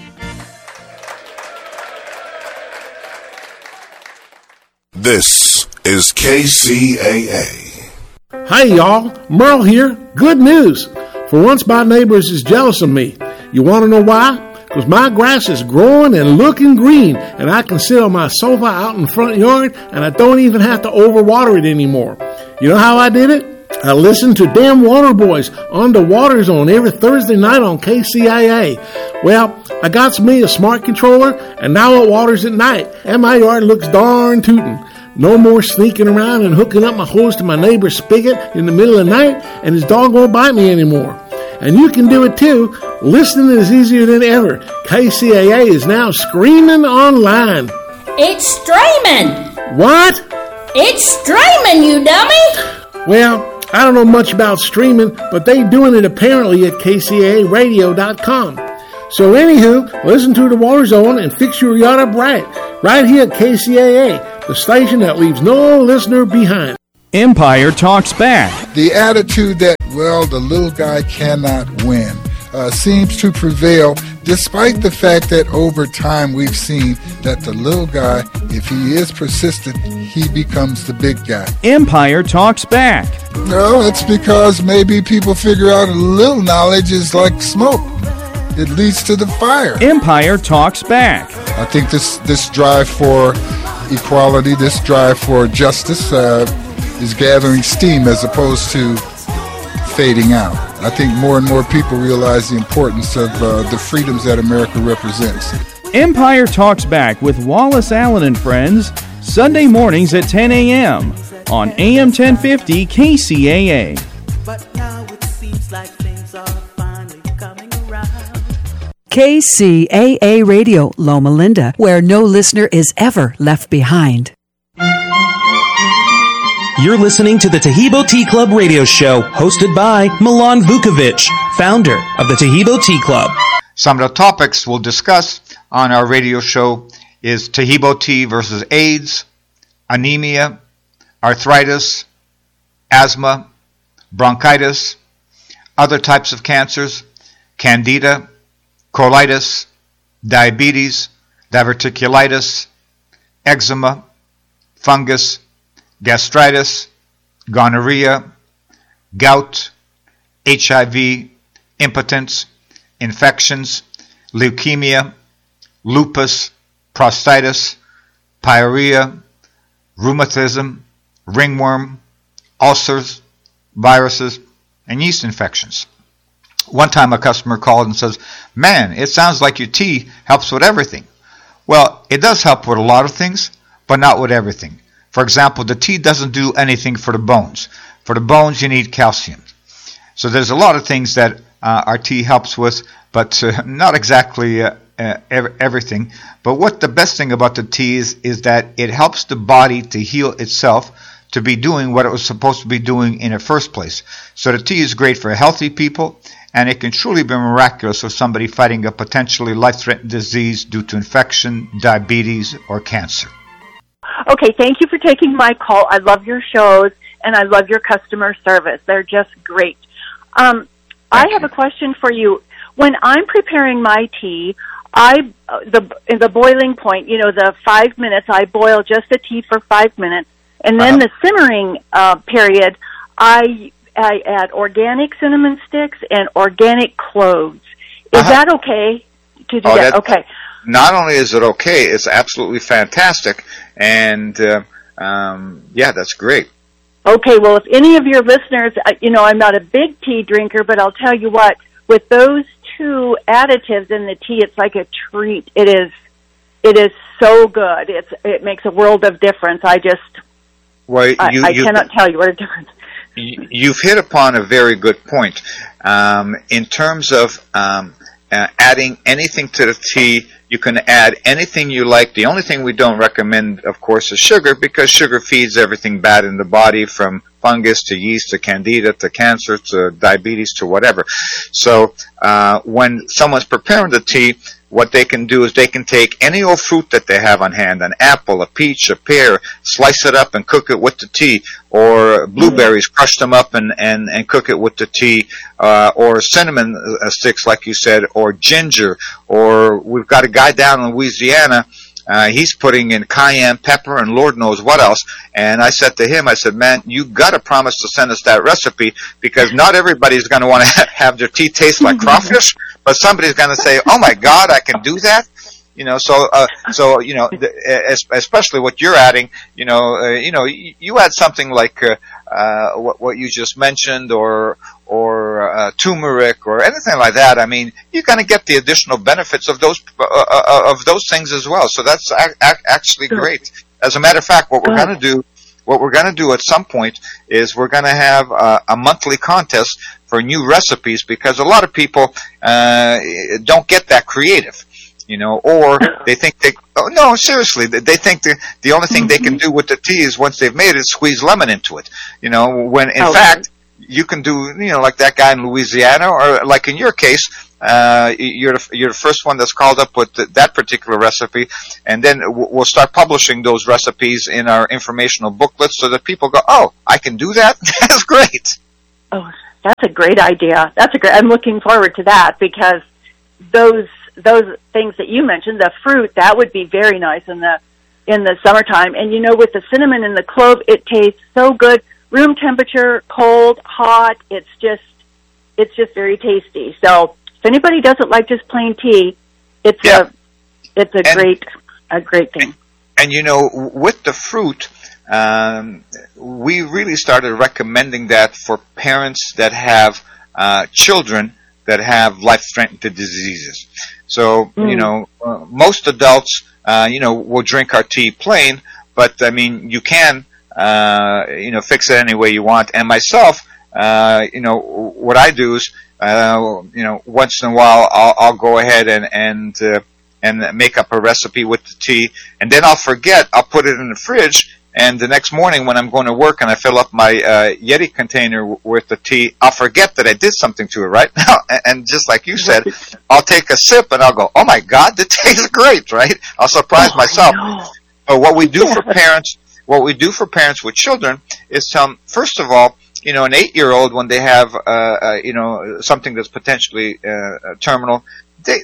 This is K C A A. Hey y'all, Merle here. Good news. For once my neighbors is jealous of me. You want to know why? Because my grass is growing and looking green, and I can sit on my sofa out in the front yard, and I don't even have to overwater it anymore. You know how I did it? I listened to Damn Water Boys on the Water Zone every Thursday night on K C A A. Well, I got me a smart controller, and now it waters at night, and my yard looks darn tootin'. No more sneaking around and hooking up my hose to my neighbor's spigot in the middle of the night, and his dog won't bite me anymore. And you can do it too. Listening is easier than ever. K C A A is now streaming online. It's streaming! What? It's streaming, you dummy! Well, I don't know much about streaming, but they doing it apparently at K C A A radio dot com. So anywho, listen to the Water Zone and fix your yacht up right. Right here at K C A A, the station that leaves no listener behind. Empire talks back. The attitude that, well, the little guy cannot win uh, seems to prevail, despite the fact that over time we've seen that the little guy, if he is persistent, he becomes the big guy. Empire talks back. No, it's because maybe people figure out a little knowledge is like smoke. It leads to the fire. Empire talks back. I think this, this drive for equality, this drive for justice uh, is gathering steam as opposed to fading out. I think more and more people realize the importance of uh, the freedoms that America represents. Empire Talks Back with Wallace Allen and Friends, Sunday mornings at ten a.m. on A M ten fifty K C A A. But now it seems like things are finally coming around. K C A A Radio, Loma Linda, where no listener is ever left behind. You're listening to the Taheebo Tea Club radio show, hosted by Milan Vukovic, founder of the Taheebo Tea Club. Some of the topics we'll discuss on our radio show is Taheebo tea versus AIDS, anemia, arthritis, asthma, bronchitis, other types of cancers, candida, colitis, diabetes, diverticulitis, eczema, fungus, gastritis, gonorrhea, gout, H I V, impotence, infections, leukemia, lupus, prostatitis, pyorrhea, rheumatism, ringworm, ulcers, viruses, and yeast infections. One time a customer called and says, "Man, it sounds like your tea helps with everything." Well, it does help with a lot of things, but not with everything. For example, the tea doesn't do anything for the bones. For the bones, you need calcium. So there's a lot of things that uh, our tea helps with, but uh, not exactly uh, uh, everything. But what the best thing about the tea is, is that it helps the body to heal itself, to be doing what it was supposed to be doing in the first place. So the tea is great for healthy people, and it can truly be miraculous for somebody fighting a potentially life-threatening disease due to infection, diabetes, or cancer. Okay, thank you for taking my call. I love your shows, and I love your customer service. They're just great. Um, I have a question for you. When I'm preparing my tea, I uh, the in the boiling point, you know, the five minutes, I boil just the tea for five minutes, and then uh-huh. the simmering uh, period, I I add organic cinnamon sticks and organic cloves. Is uh-huh. that okay to do oh, that? that? Okay. Not only is it okay, it's absolutely fantastic, and uh, um, yeah, that's great. Okay, well, if any of your listeners, uh, you know, I'm not a big tea drinker, but I'll tell you what, with those two additives in the tea, it's like a treat. It is, it is so good. It's it makes a world of difference. I just, well, you, I, I you, cannot tell you what a difference. You've hit upon a very good point. Um, in terms of um, uh, adding anything to the tea, you can add anything you like. The only thing we don't recommend, of course, is sugar, because sugar feeds everything bad in the body, from fungus to yeast to candida to cancer to diabetes to whatever. So uh, when someone's preparing the tea, what they can do is they can take any old fruit that they have on hand, an apple, a peach, a pear, slice it up and cook it with the tea, or blueberries, crush them up and, and, and cook it with the tea, uh, or cinnamon uh, sticks, like you said, or ginger, or we've got a guy down in Louisiana, uh, he's putting in cayenne pepper and Lord knows what else, and I said to him, I said, man, you got to promise to send us that recipe, because not everybody's going to want to have their tea taste like crawfish, but somebody's going to say, oh my God, I can do that. You know, so, uh, so, you know, the, especially what you're adding, you know, uh, you know, you, you add something like, uh, uh, what, what you just mentioned, or, or, uh, turmeric or anything like that. I mean, you're going to get the additional benefits of those, uh, uh, of those things as well. So that's a- a- actually great. As a matter of fact, what we're going to do, what we're going to do at some point is we're going to have uh, a monthly contest for new recipes, because a lot of people, uh, don't get that creative. you know, or they think they, oh, no, seriously, they they think the, the only thing they can do with the tea is once they've made it, squeeze lemon into it, you know, when in Okay. fact, you can do, you know, like that guy in Louisiana, or like in your case, uh, you're the, you're the first one that's called up with th- that particular recipe, and then w- we'll start publishing those recipes in our informational booklets so that people go, oh, I can do that? That's great. Oh, that's a great idea. That's a great. I'm looking forward to that because those those things that you mentioned, the fruit, that would be very nice in the in the summertime. And you know, with the cinnamon and the clove, it tastes so good. Room temperature, cold, hot. It's just it's just very tasty. So if anybody doesn't like just plain tea, it's Yeah. a it's a And- great a great thing. And you know, with the fruit, um, we really started recommending that for parents that have uh, children that have life-threatening diseases. So, Mm. you know, uh, most adults, uh, you know, will drink our tea plain, but I mean, you can, uh, you know, fix it any way you want. And myself, uh, you know, what I do is, uh, you know, once in a while, I'll, I'll go ahead and and uh, and make up a recipe with the tea, and then I'll forget. I'll put it in the fridge. And the next morning when I'm going to work and I fill up my uh, Yeti container w- with the tea, I'll forget that I did something to it, right? And just like you said, I'll take a sip and I'll go, oh my God, the tastes great, right? I'll surprise Oh, myself. no. But what we do for parents, what we do for parents with children is tell them, first of all, you know, an eight-year-old, when they have, uh, uh, you know, something that's potentially uh, terminal, they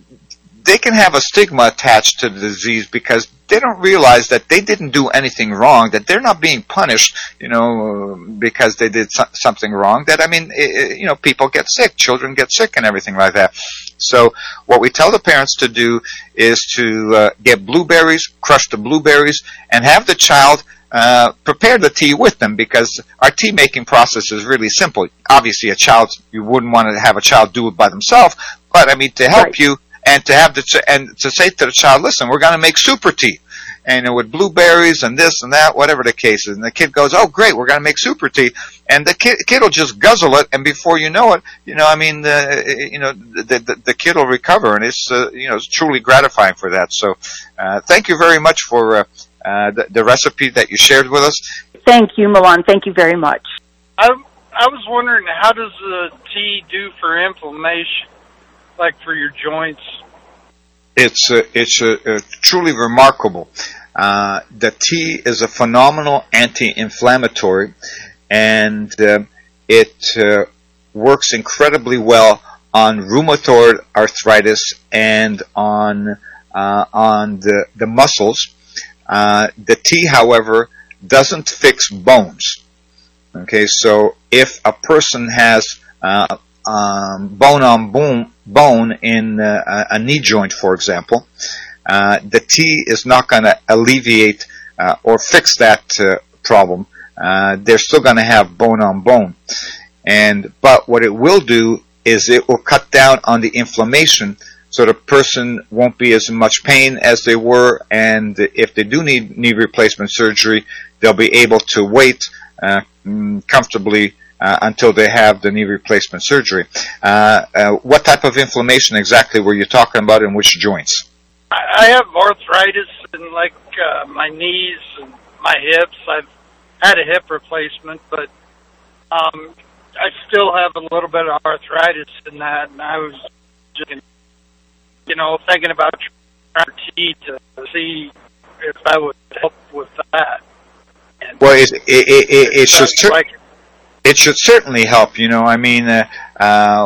they can have a stigma attached to the disease because they don't realize that they didn't do anything wrong, that they're not being punished, you know, because they did so- something wrong. That, I mean, it, you know, people get sick, children get sick and everything like that. So what we tell the parents to do is to uh, get blueberries, crush the blueberries, and have the child uh, prepare the tea with them, because our tea making process is really simple. Obviously, a child, you wouldn't want to have a child do it by themselves, but I mean, to help Right. you, and to have the ch- and to say to the child, listen, we're going to make super tea, and uh, with blueberries and this and that, whatever the case is. And the kid goes, oh great, we're going to make super tea, and the kid kid will just guzzle it, and before you know it, you know, I mean, uh, you know, the, the the kid will recover, and it's uh, you know, it's truly gratifying for that. So, uh, thank you very much for uh, uh, the, the recipe that you shared with us. Thank you, Milan. Thank you very much. I I was wondering, how does the tea do for inflammation, like for your joints? It's uh, it's uh, uh, truly remarkable. Uh, the tea is a phenomenal anti-inflammatory, and uh, it uh, works incredibly well on rheumatoid arthritis and on uh, on the the muscles. Uh, the tea, however, doesn't fix bones. Okay, so if a person has uh, um, bone on bone, bone in uh, a knee joint, for example, uh, the tea is not going to alleviate uh, or fix that uh, problem. Uh, they're still going to have bone on bone, and but what it will do is it will cut down on the inflammation, so the person won't be as much pain as they were, and if they do need knee replacement surgery, they'll be able to wait uh, comfortably uh, until they have the knee replacement surgery. Uh, uh, what type of inflammation exactly were you talking about, in which joints? I, I have arthritis in like uh, my knees and my hips. I've had a hip replacement, but um, I still have a little bit of arthritis in that, and I was just, you know, thinking about trying tea to see if that would help with that. And Well, it, it, it, it, it should sounds cer- like it should certainly help. You know, I mean, uh, uh,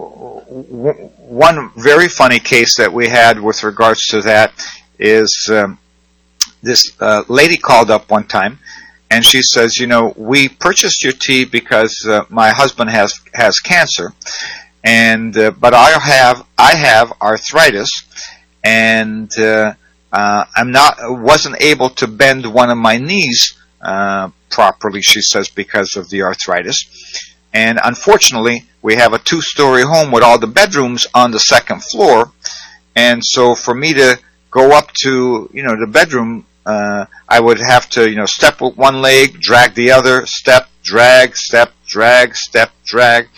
w- one very funny case that we had with regards to that is um, this uh, lady called up one time, and she says, you know, we purchased your tea because uh, my husband has has cancer, and uh, but I have I have arthritis, and uh, uh, I'm not wasn't able to bend one of my knees uh, properly. She says, because of the arthritis, and unfortunately we have a two-story home with all the bedrooms on the second floor, and so for me to go up to, you know, the bedroom, uh, I would have to, you know, step with one leg, drag the other, step, drag, step, drag, step, drag.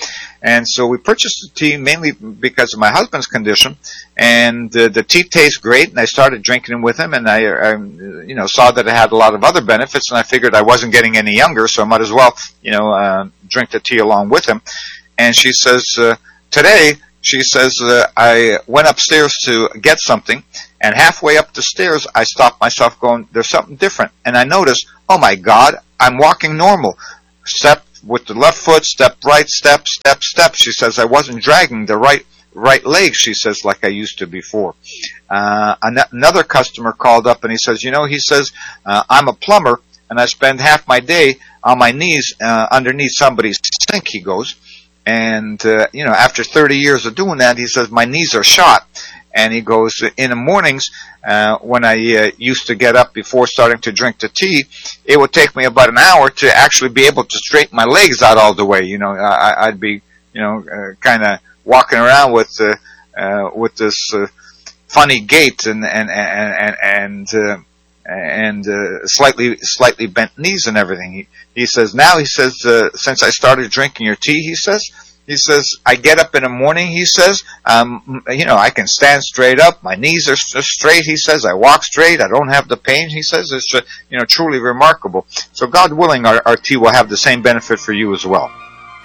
And so we purchased the tea mainly because of my husband's condition, and uh, the tea tastes great, and I started drinking it with him, and I, I, you know, saw that it had a lot of other benefits, and I figured I wasn't getting any younger, so I might as well, you know, uh, drink the tea along with him. And she says, uh, today, she says, uh, I went upstairs to get something, and halfway up the stairs, I stopped myself going, there's something different. And I noticed, oh my God, I'm walking normal. Step with the left foot, step right, step, step, step. She says, I wasn't dragging the right right leg, she says, like I used to before. Uh, an- another customer called up and he says, you know, he says, uh, I'm a plumber and I spend half my day on my knees uh, underneath somebody's sink, he goes. And, uh, you know, after thirty years of doing that, he says, my knees are shot. And he goes, in the mornings, uh, when I uh, used to get up before starting to drink the tea, it would take me about an hour to actually be able to straighten my legs out all the way. You know, I, I'd be, you know, uh, kind of walking around with, uh, uh, with this, uh, funny gait and, and, and, and, and, uh, and, uh, slightly, slightly bent knees and everything. He, he says, now, he says, uh, since I started drinking your tea, he says, He says, I get up in the morning, he says, um, you know, I can stand straight up. My knees are straight, he says. I walk straight. I don't have the pain, he says. It's, uh, you know, truly remarkable. So God willing, our, our tea will have the same benefit for you as well.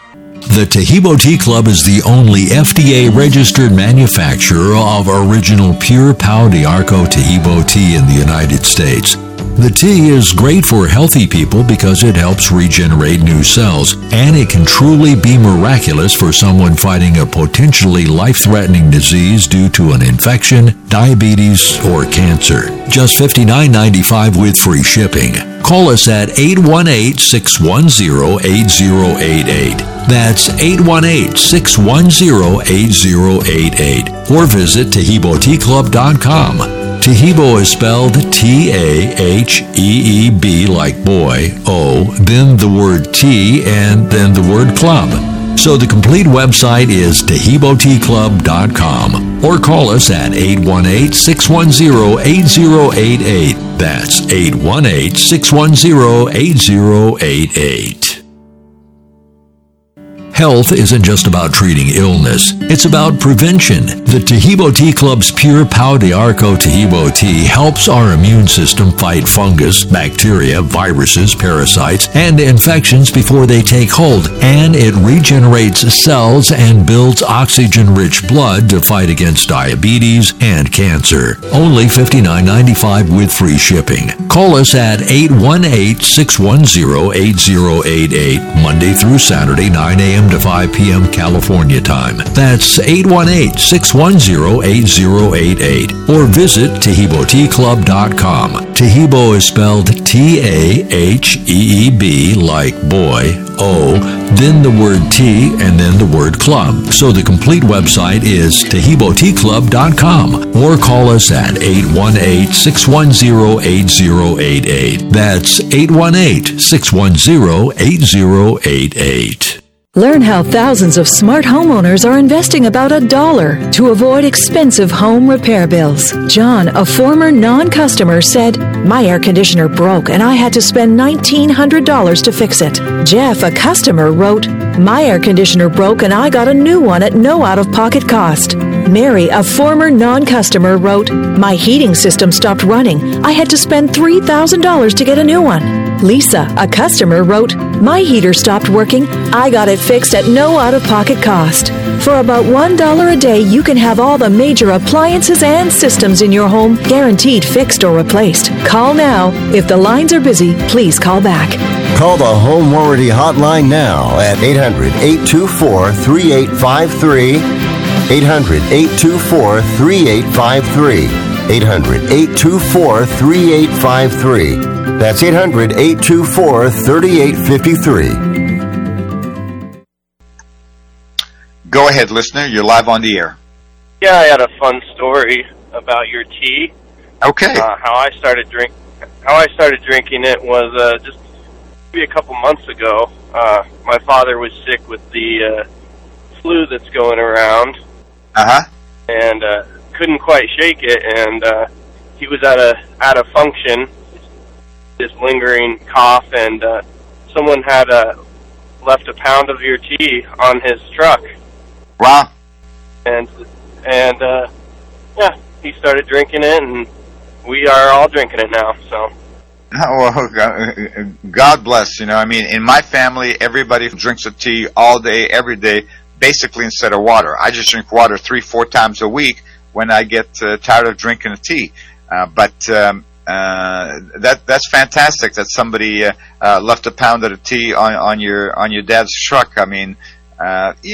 The Taheebo Tea Club is the only F D A-registered manufacturer of original pure Pau d'Arco Taheebo tea in the United States. The tea is great for healthy people because it helps regenerate new cells, and it can truly be miraculous for someone fighting a potentially life-threatening disease due to an infection, diabetes, or cancer. Just fifty-nine ninety-five with free shipping. Call us at eight one eight, six one zero, eight zero eight eight. That's eight one eight, six one zero, eight zero eight eight. Or visit Taheebo Tea Club dot com. Taheebo is spelled T A H E E B like boy, O, then the word tea, and then the word club. So the complete website is Taheebo Tea Club dot com. Or call us at eight one eight, six one zero, eight zero eight eight. That's eight one eight, six one zero, eight zero eight eight. Health isn't just about treating illness. It's about prevention. The Taheebo Tea Club's Pure Pau d'Arco Taheebo tea helps our immune system fight fungus, bacteria, viruses, parasites, and infections before they take hold, and it regenerates cells and builds oxygen-rich blood to fight against diabetes and cancer. Only fifty-nine ninety-five with free shipping. Call us at eight one eight, six one zero, eight zero eight eight, Monday through Saturday, nine a.m. to five p.m. California time. That's eight one eight, six one zero, eight zero eight eight. Or visit Taheebo Tea Club dot com. Taheebo is spelled T A H E E B like boy, O, then the word tea, and then the word club. So the complete website is Taheebo Tea Club dot com. Or call us at eight one eight, six one zero, eight zero eight eight. That's eight one eight, six one zero, eight zero eight eight. Learn how thousands of smart homeowners are investing about a dollar to avoid expensive home repair bills. John, a former non-customer, said, my air conditioner broke and I had to spend nineteen hundred dollars to fix it. Jeff, a customer, wrote, my air conditioner broke and I got a new one at no out-of-pocket cost. Mary, a former non-customer, wrote, my heating system stopped running. I had to spend three thousand dollars to get a new one. Lisa, a customer, wrote, my heater stopped working. I got it fixed at no out-of-pocket cost. For about one dollar a day, you can have all the major appliances and systems in your home guaranteed fixed or replaced. Call now. If the lines are busy, please call back. Call the Home Warranty Hotline now at eight hundred, eight two four, three eight five three. eight hundred, eight two four, three eight five three. eight hundred, eight two four, three eight five three. That's eight hundred, eight two four, three eight five three. Go ahead, listener. You're live on the air. Yeah, I had a fun story about your tea. Okay. Uh, how I started drink, how I started drinking it was uh, just maybe a couple months ago. Uh, my father was sick with the uh, flu that's going around. Uh huh. And uh, couldn't quite shake it, and uh, he was at a at a function, this lingering cough, and uh, someone had a left a pound of your tea on his truck. Wow. And, and, uh, yeah, he started drinking it, and we are all drinking it now, so. Well, God bless, you know, I mean, in my family, everybody drinks a tea all day, every day, basically instead of water. I just drink water three, four times a week when I get uh, tired of drinking a tea. Uh, but um, uh, that that's fantastic that somebody uh, uh, left a pound of the tea on, on your on your dad's truck. I mean, uh,